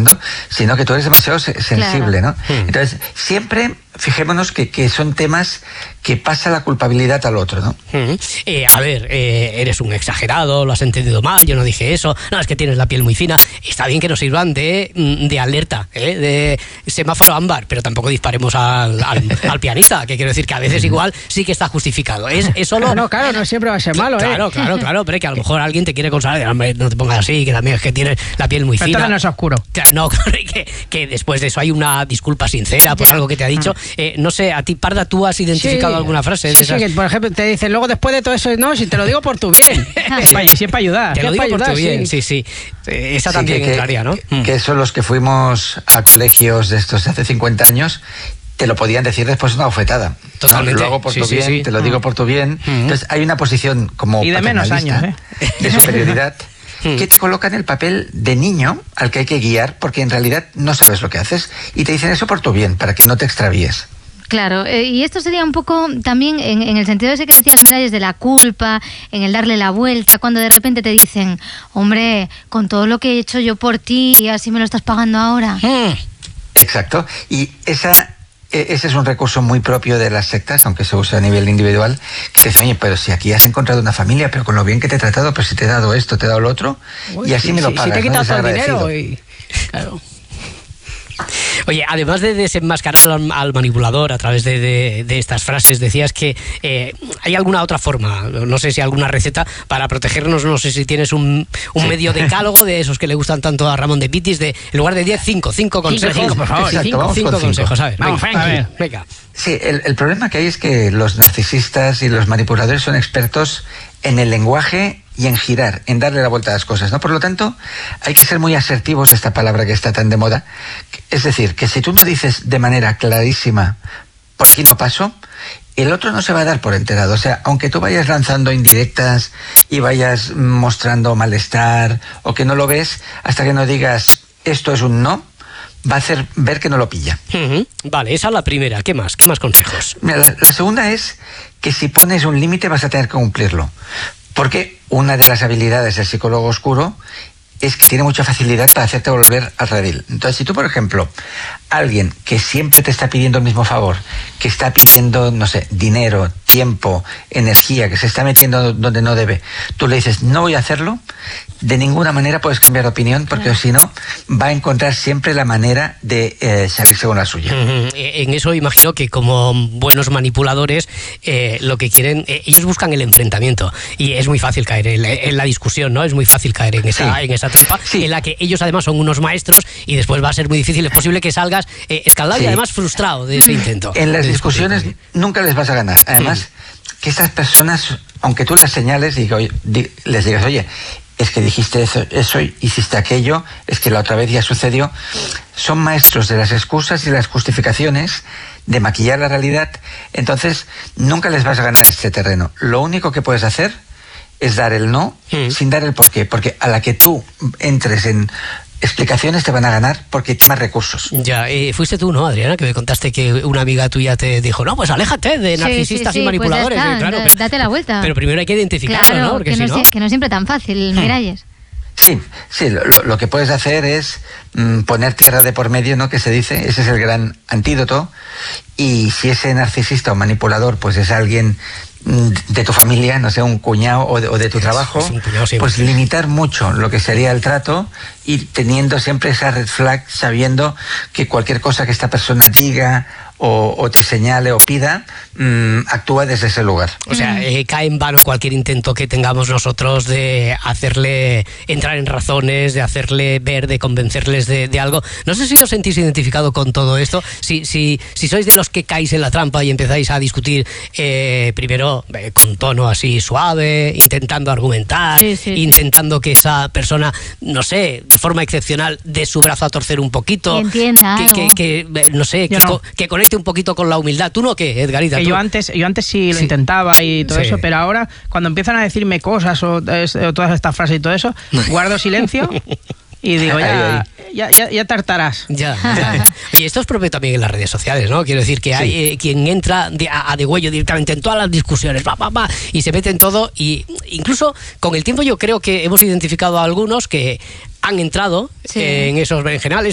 mundo, sino que tú eres demasiado sensible, ¿no? Entonces, siempre fijémonos que son temas que pasa la culpabilidad al otro, ¿no? A ver, eres un exagerado, lo has entendido mal, yo no dije eso, no, es que tienes la piel muy fina. Está bien que nos sirvan de alerta, de semáforo ámbar, pero tampoco disparemos al pianista, que quiero decir que a veces igual sí que está justificado. Es solo... No, claro, no siempre va a ser malo, Claro, pero que a lo mejor alguien te quiere consolar, hombre, no te pongas así, que también es que tienes la piel muy fina. Entonces no es oscuro. Claro, no, que después de eso hay una disculpa sincera por algo que te ha dicho. No sé, a ti, Parda, ¿tú has identificado alguna frase? Sí, que por ejemplo te dicen, luego después de todo eso, no, si te lo digo por tu bien. Si es para ayudar. Te lo digo por tu bien, sí. Esa también entraría, ¿no? Que son los que fuimos a colegios de estos de hace 50 años, te lo podían decir después de una bofetada. Totalmente. Lo hago por tu bien, te lo digo por tu bien. Entonces hay una posición como y de menos años, de superioridad, que te coloca en el papel de niño al que hay que guiar, porque en realidad no sabes lo que haces, y te dicen eso por tu bien, para que no te extravíes. Claro, y esto sería un poco también en el sentido ese que decías, Miralles, de la culpa, en el darle la vuelta, cuando de repente te dicen, hombre, con todo lo que he hecho yo por ti, y así me lo estás pagando ahora. Exacto, y ese es un recurso muy propio de las sectas, aunque se usa a nivel individual, que te dice, oye, pero si aquí has encontrado una familia, pero con lo bien que te he tratado, pero si te he dado esto, te he dado lo otro, y así me lo pagas. Si te he quitado todo el dinero Claro. Oye, además de desenmascarar al manipulador a través de estas frases, decías que hay alguna otra forma, no sé si alguna receta para protegernos, no sé si tienes un medio decálogo de esos que le gustan tanto a Ramón de Pitis, de en lugar de 10, 5 consejos. 5, por favor. Exacto, 5 consejos, a ver. Vamos, venga. Sí, el problema que hay es que los narcisistas y los manipuladores son expertos en el lenguaje y en girar, en darle la vuelta a las cosas, ¿no? Por lo tanto, hay que ser muy asertivos, esta palabra que está tan de moda. Es decir, que si tú no dices de manera clarísima, por aquí no paso, el otro no se va a dar por enterado. O sea, aunque tú vayas lanzando indirectas y vayas mostrando malestar o que no lo ves, hasta que no digas esto es un no, va a hacer ver que no lo pilla. Vale, esa es la primera. ¿Qué más? ¿Qué más consejos? Mira, la segunda es que si pones un límite vas a tener que cumplirlo. Porque una de las habilidades del psicólogo oscuro es que tiene mucha facilidad para hacerte volver al redil. Entonces, si tú, por ejemplo, alguien que siempre te está pidiendo el mismo favor, que está pidiendo, no sé, dinero, tiempo, energía, que se está metiendo donde no debe, tú le dices, no voy a hacerlo, de ninguna manera puedes cambiar de opinión, porque si no, va a encontrar siempre la manera de salirse con la suya. En eso imagino que como buenos manipuladores, lo que quieren, ellos buscan el enfrentamiento, y es muy fácil caer en la discusión, ¿no? Es muy fácil caer en esa trampa, en la que ellos además son unos maestros, y después va a ser muy difícil, es posible que salgas escaldado y además frustrado de ese intento. En las discusiones nunca les vas a ganar. Además, que estas personas, aunque tú les señales y les digas, oye, es que dijiste eso y hiciste aquello, es que la otra vez ya sucedió, son maestros de las excusas y las justificaciones, de maquillar la realidad. Entonces nunca les vas a ganar este terreno. Lo único que puedes hacer es dar el no sin dar el porqué, porque a la que tú entres en explicaciones te van a ganar porque hay más recursos. Ya, fuiste tú, ¿no, Adriana? Que me contaste que una amiga tuya te dijo, no, pues aléjate de narcisistas y manipuladores. Pues claro, date la vuelta. Pero primero hay que identificarlo, claro, ¿no? Porque que no es siempre tan fácil, Miralles. Sí, lo que puedes hacer es poner tierra de por medio, ¿no? Que se dice, ese es el gran antídoto. Y si ese narcisista o manipulador pues es alguien de tu familia, no sé, un cuñado o de tu trabajo, pues limitar mucho lo que sería el trato y teniendo siempre esa red flag, sabiendo que cualquier cosa que esta persona diga o te señale o pida, actúa desde ese lugar. O sea, cae en vano cualquier intento que tengamos nosotros de hacerle entrar en razones, de hacerle ver, de convencerles de algo. No sé si os sentís identificado con todo esto, si sois de los que caéis en la trampa y empezáis a discutir primero con tono así suave, intentando argumentar, intentando que esa persona, no sé, de forma excepcional, dé su brazo a torcer un poquito, que entienda no sé, que conecte un poquito con la humildad. ¿Tú no qué, Edgarita? Yo antes sí lo intentaba y todo eso, pero ahora cuando empiezan a decirme cosas o todas estas frases y todo eso, guardo silencio y digo, ya tartarás. Ya. Oye, esto es propio también en las redes sociales, ¿no? Quiero decir que hay quien entra a degüello directamente en todas las discusiones, y se mete en todo, y incluso con el tiempo yo creo que hemos identificado a algunos que han entrado en esos berenjenales